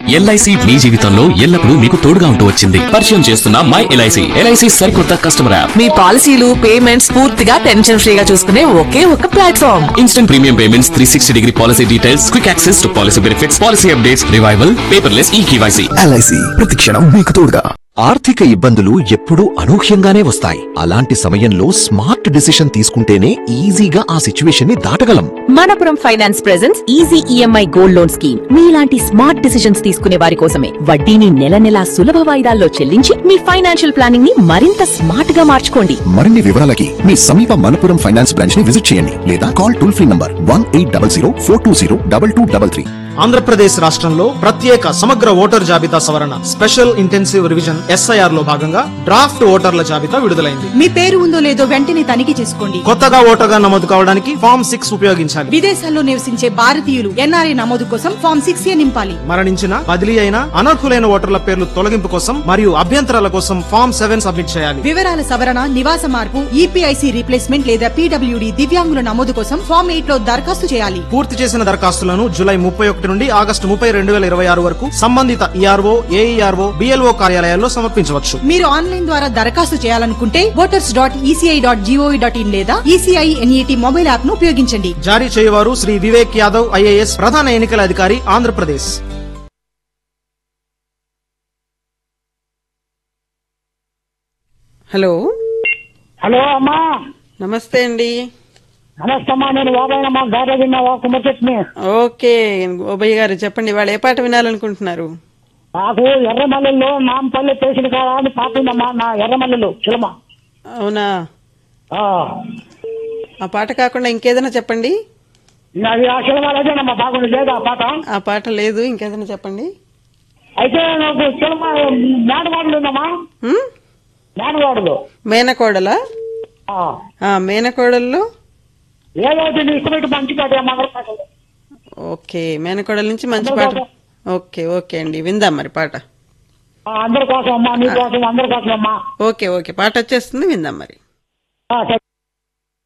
LIC మీ జీవితంలో ఎల్లప్పుడూ మీకు తోడుగా ఉంటూ వచ్చింది. పరిచయం చేస్తున్న మై ఎల్ఐసి. ఎల్ఐసి సరికొత్త కస్టమర్ యాప్. మీ పాలసీలు పేమెంట్స్ పూర్తిగా టెన్షన్ ఫ్రీగా చూసుకునే ఒకే ఒక platform. Instant premium payments, 360-degree policy details, quick access to policy benefits, policy updates, revival, paperless eKYC. LIC ప్రతి క్షణం మీకు తోడుగా. ఆర్థిక ఇబ్బందులు ఎప్పుడూ అనూహ్యంగానే వస్తాయి. అలాంటి సమయంలో స్మార్ట్ డిసిషన్ తీసుకుంటేనే ఈజీగా ఆ సిచ్యువేషన్ ని దాటగలం. Manappuram finance presents easy EMI gold loan scheme. మీలాంటి స్మార్ట్ డిసిషన్స్ తీసుకునే వారి కోసమే. వడ్డీని నెల నెలా సులభ వాయిదాల్లో చెల్లించి మీ ఫైనాన్షియల్ ప్లానింగ్ ని మరింత స్మార్ట్ గా మార్చుకోండి. మరిన్ని వివరాలకి మీ సమీప మనపురం ఫైనాన్స్ బ్రాంచ్ ని విజిట్ చేయండి లేదా call toll free number 1800 420 2233. Andhra Pradesh రాష్ట్రంలో ప్రత్యేక సమగ్ర ఓటర్ జాబితా సవరణ స్పెషల్ ఇంటెన్సివ్ రివిజన్ SIR లో భాగంగా డ్రాఫ్ట్ ఓటర్ల జాబితా విడుదలైంది. మీ పేరు ఉందో లేదో వెంటనే తనిఖీ చేసుకోండి. కొత్తగా ఓటర్గా నమోదు కావడానికి ఫామ్ 6 ఉపయోగించాలి. విదేశాల్లో నివసించే భారతీయులు NRI నమోదు కోసం ఫామ్ 6A నింపాలి. మరణించిన, బదిలీ అయిన, అనర్హులైన ఓటర్ల పేర్లు తొలగింపు కోసం మరియు అభ్యంతరాల కోసం ఫామ్ 7 సబ్మిట్ చేయాలి. వివరాల సవరణ, నివాస మార్పు, EPIC రీప్లేస్మెంట్ లేదా PWD దివ్యాంగుల నమోదు కోసం ఫామ్ 8 లో దరఖాస్తు చేయాలి. పూర్తి చేసిన దరఖాస్తులను జూలై 31 నుండి ఆగస్టు 30, 2026 వరకు సంబంధిత ERO, AERO, BLO కార్యాలయాల్లో సమర్పించవచ్చు. మీరు ఆన్లైన్ ద్వారా దరఖాస్తు చేయాలనుకుంటే voters.eci.gov.in లేదా ECI NET మొబైల్ యాప్ ను ఉపయోగించండి. జారీ చేయవారు శ్రీ వివేక్ యాదవ్ IAS, ప్రధాన ఎన్నికల అధికారి, ఆంధ్రప్రదేశ్. హలో హలో అమ్మా. నమస్తే అండి. నమస్తే అమ్మా, నేను బాబాయ్నమ్మా, గారే విన్నావా కుమర్చెట్ని. ఓకే ఓబయ్య గారు చెప్పండి, వాళ్ళు ఏ పాట వినాలనుకుంటున్నారు? నాకు ఎర్రమల్లెల్లో నాంపల్లి పేసిన కాదా అని పాపిందమ్మా, నా ఎర్రమల్లెలు చిలమ. అవునా, ఆ పాట కాకుండా ఇంకేదైనా చెప్పండి. అది ఆ చిలమలేదేనమ్మా, బాగుంది లేదా ఆ పాట? ఆ పాట లేదు, ఇంకేదైనా చెప్పండి. అయితే నాకు చిలమ మేనవాడలు ఉందమ్మా. మేనవాడలు మేనకోడలా? మేనకోడల్లో ఏదో ఇష్టపెట్టి మంచి పాట అమ్మా. ఓకే, మేనకోడల నుంచి మంచి పాట. ఓకే ఓకే అండి, విందాం మరి పాట. అందరి కోసం అమ్మా, నీ కోసం, అందరి కోసం అమ్మా. ఓకే ఓకే, పాట వచ్చేస్తుంది, విందాం మరి.